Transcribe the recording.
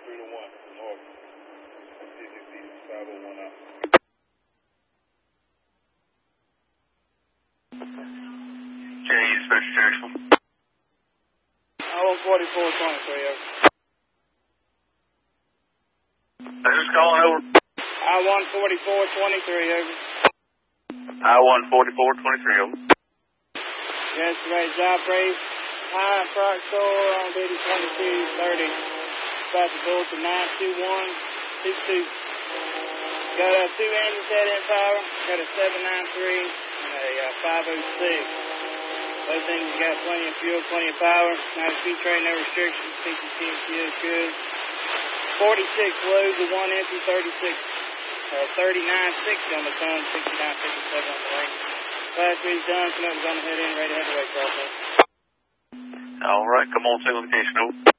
3 to 1, north. CCC 501 out. JU Special Jericho. I-144-23, over. Who's calling over? I-144-23, over. I-144-23, over. Yesterday, job race, high Proc store on duty 2230. About to go to 92122. Got a 2 engines head in power, got a 793 and a 506. Those engines got plenty of fuel, plenty of power. No speed train, no restrictions. CCC and fuel is good. 46 loads of 1 empty, 39.60 on the ton, 69.57 on the lane. Class 3's done, come up, we're going to head in, ready to head away, cross. All right, come on, to location, over.